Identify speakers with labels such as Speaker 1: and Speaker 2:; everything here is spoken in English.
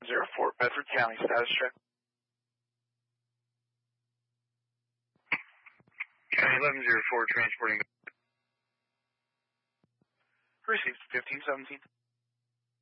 Speaker 1: 04, Bedford County, status check.
Speaker 2: County 1104, transporting.
Speaker 1: Received 1517.